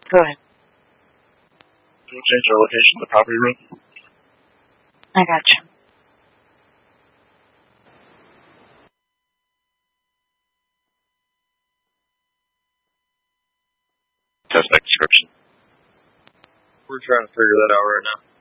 Go ahead. We'll change our location to the property room. I got you. Suspect description. We're trying to figure that out right now.